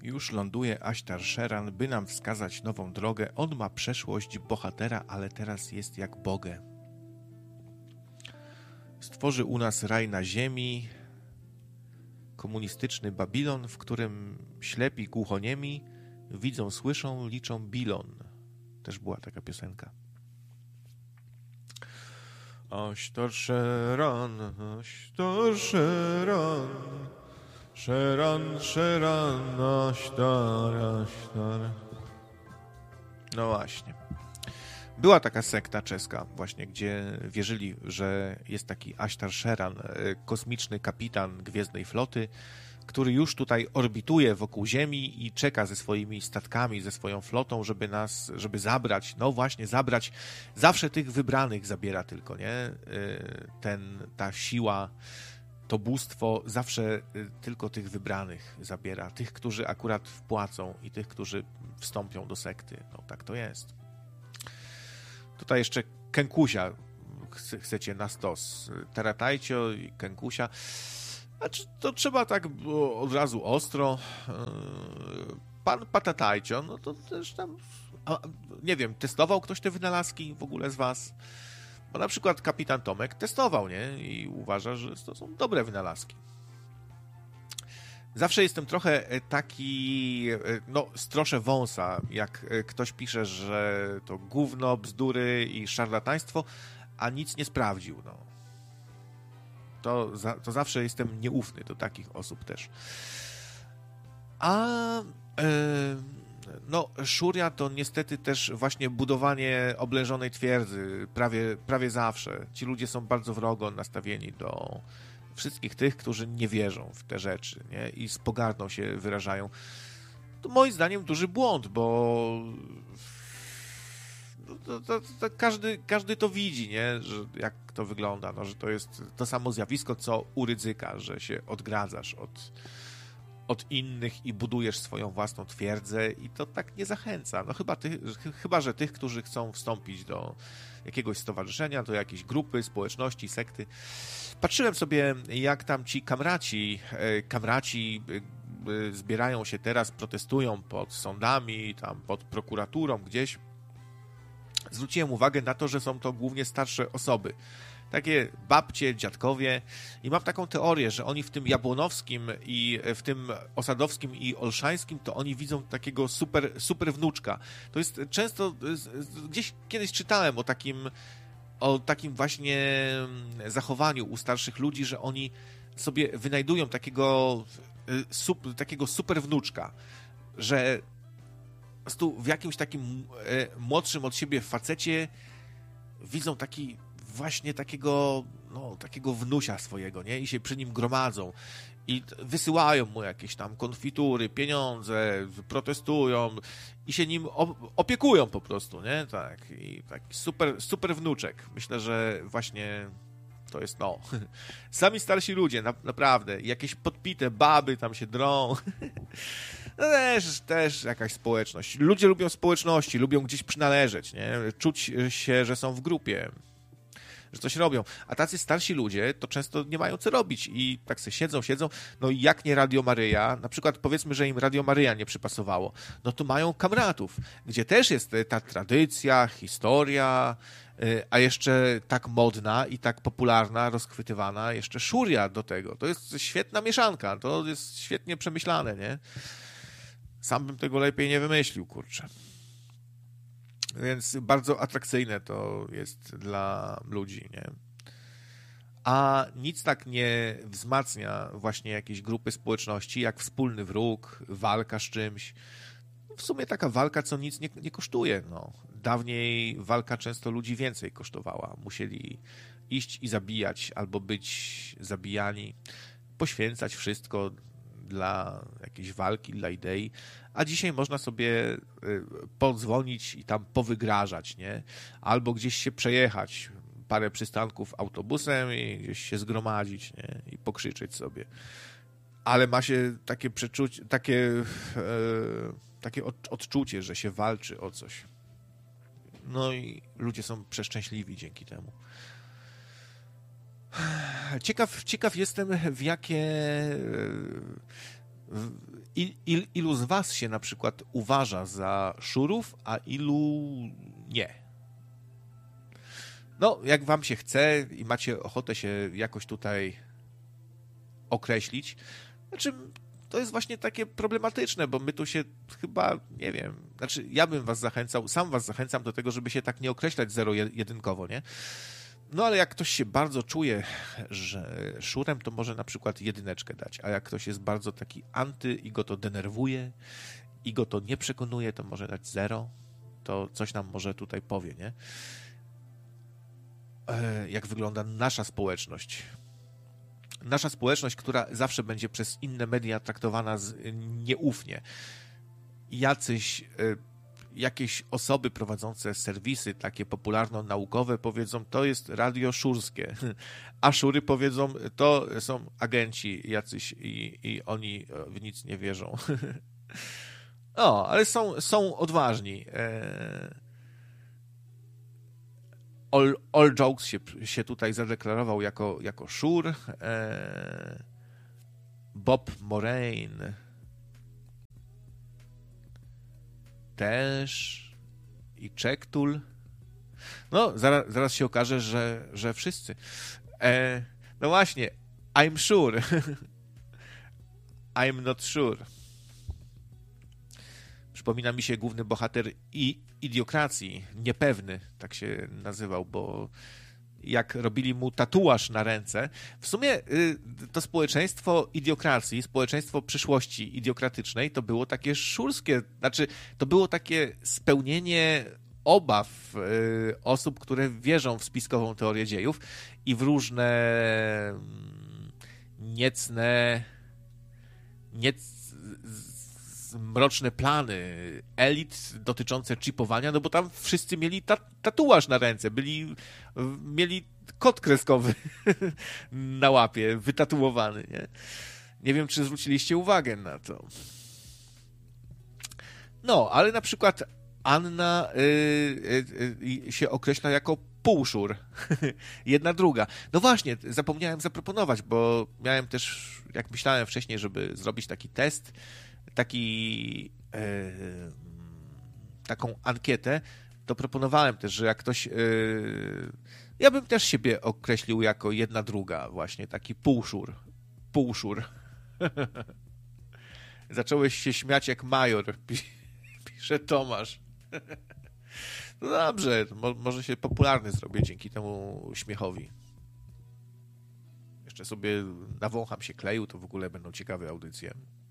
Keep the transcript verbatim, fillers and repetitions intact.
Już ląduje Ashtar Sheran, by nam wskazać nową drogę. On ma przeszłość bohatera, ale teraz jest jak Bogę. Stworzy u nas raj na ziemi, komunistyczny Babilon, w którym ślepi głuchoniemi widzą, słyszą, liczą bilon. Też była taka piosenka. Ashtar Sheran, Ashtar Sheran, Sheran, Sheran, Ashtar, Ashtar. No właśnie. Była taka sekta czeska właśnie, gdzie wierzyli, że jest taki Ashtar Sheran, kosmiczny kapitan Gwiezdnej Floty, który już tutaj orbituje wokół Ziemi i czeka ze swoimi statkami, ze swoją flotą, żeby nas, żeby zabrać, no właśnie zabrać, zawsze tych wybranych zabiera tylko, nie? Ten, ta siła, to bóstwo zawsze tylko tych wybranych zabiera, tych, którzy akurat wpłacą i tych, którzy wstąpią do sekty. No tak to jest. Tutaj jeszcze Kenkusia chcecie na stos. Teratajcio i Kenkusia. Znaczy, to trzeba tak od razu ostro. Pan Patatajcio, no to też tam, nie wiem, testował ktoś te wynalazki w ogóle z was? Bo na przykład kapitan Tomek testował, nie? I uważa, że to są dobre wynalazki. Zawsze jestem trochę taki, no, stroszę wąsa, jak ktoś pisze, że to gówno, bzdury i szarlataństwo, a nic nie sprawdził, no. To, za, to zawsze jestem nieufny do takich osób też. A e, no, Szuria to niestety też właśnie budowanie oblężonej twierdzy prawie, prawie zawsze. Ci ludzie są bardzo wrogo nastawieni do wszystkich tych, którzy nie wierzą w te rzeczy, nie? I z pogardą się wyrażają. To moim zdaniem duży błąd, bo to, to, to każdy, każdy to widzi, nie? Że jak to wygląda, no, że to jest to samo zjawisko, co u Rydzyka, że się odgradzasz od, od innych i budujesz swoją własną twierdzę i to tak nie zachęca. No chyba, ty, chyba że tych, którzy chcą wstąpić do jakiegoś stowarzyszenia, do jakiejś grupy, społeczności, sekty. Patrzyłem sobie, jak tam ci kamraci, kamraci zbierają się teraz, protestują pod sądami, tam pod prokuraturą gdzieś. Zwróciłem uwagę na to, że są to głównie starsze osoby. Takie babcie, dziadkowie. I mam taką teorię, że oni w tym jabłonowskim i w tym osadowskim i olszańskim, to oni widzą takiego super, super wnuczka. To jest często, gdzieś kiedyś czytałem o takim, o takim właśnie zachowaniu u starszych ludzi, że oni sobie wynajdują takiego, takiego super wnuczka, że w jakimś takim młodszym od siebie facecie widzą taki właśnie takiego, no, takiego wnusia swojego, nie? I się przy nim gromadzą i wysyłają mu jakieś tam konfitury, pieniądze, protestują i się nim opiekują po prostu, nie? Tak, i taki super, super wnuczek. Myślę, że właśnie to jest, no, sami starsi ludzie, na, naprawdę, jakieś podpite baby tam się drą. No też, też jakaś społeczność. Ludzie lubią społeczności, lubią gdzieś przynależeć, nie? Czuć się, że są w grupie, że coś robią. A tacy starsi ludzie to często nie mają co robić i tak sobie siedzą, siedzą. No i jak nie Radio Maryja, na przykład powiedzmy, że im Radio Maryja nie przypasowało, no to mają kamratów, gdzie też jest ta tradycja, historia, a jeszcze tak modna i tak popularna, rozchwytywana, jeszcze szuria do tego. To jest świetna mieszanka, to jest świetnie przemyślane, nie? Sam bym tego lepiej nie wymyślił, kurczę. Więc bardzo atrakcyjne to jest dla ludzi, nie? A nic tak nie wzmacnia właśnie jakiejś grupy społeczności, jak wspólny wróg, walka z czymś. W sumie taka walka, co nic nie, nie kosztuje, no. Dawniej walka często ludzi więcej kosztowała. Musieli iść i zabijać, albo być zabijani, poświęcać wszystko dla jakiejś walki, dla idei, a dzisiaj można sobie podzwonić i tam powygrażać, nie? Albo gdzieś się przejechać, parę przystanków autobusem i gdzieś się zgromadzić, nie? I pokrzyczeć sobie. Ale ma się takie przeczucie, takie, e, takie odczucie, że się walczy o coś. No i ludzie są przeszczęśliwi dzięki temu. Ciekaw, ciekaw jestem, w jakie, w il, il, ilu z was się na przykład uważa za szurów, a ilu nie? No, jak wam się chce i macie ochotę się jakoś tutaj określić, znaczy to jest właśnie takie problematyczne, bo my tu się chyba, nie wiem, znaczy ja bym was zachęcał, sam was zachęcam do tego, żeby się tak nie określać zero-jedynkowo, nie? No ale jak ktoś się bardzo czuje, że szurem, to może na przykład jedyneczkę dać, a jak ktoś jest bardzo taki anty i go to denerwuje i go to nie przekonuje, to może dać zero, to coś nam może tutaj powie, nie? Jak wygląda nasza społeczność. Nasza społeczność, która zawsze będzie przez inne media traktowana z, nieufnie. Jacyś, jakieś osoby prowadzące serwisy takie popularno-naukowe powiedzą, to jest radio szurskie, a szury powiedzą, to są agenci jacyś i, i oni w nic nie wierzą. O, ale są, są odważni. All, All Jokes się, się tutaj zadeklarował jako, jako szur. E, Bob Moraine też i Czektul. No, zaraz, zaraz się okaże, że, że wszyscy. E, no właśnie, I'm sure. I'm not sure. Przypomina mi się główny bohater i Idiokracji, Niepewny, tak się nazywał, bo jak robili mu tatuaż na ręce, w sumie to społeczeństwo idiokracji, społeczeństwo przyszłości idiokratycznej, to było takie szurskie, znaczy to było takie spełnienie obaw osób, które wierzą w spiskową teorię dziejów i w różne niecne niec mroczne plany elit dotyczące chipowania, no bo tam wszyscy mieli ta tatuaż na ręce, byli, mieli kod kreskowy na łapie, wytatuowany, nie? Nie wiem, czy zwróciliście uwagę na to. No, ale na przykład Anna y, y, y, się określa jako półszur. Jedna druga. No właśnie, zapomniałem zaproponować, bo miałem też, jak myślałem wcześniej, żeby zrobić taki test, taki e, taką ankietę, to proponowałem też, że jak ktoś e, ja bym też siebie określił jako jedna druga, właśnie taki półszur. Półszur. Zacząłeś się śmiać jak major, pisze Tomasz. No dobrze, mo- może się popularny zrobię dzięki temu śmiechowi. Jeszcze sobie nawącham się kleju, to w ogóle będą ciekawe audycje.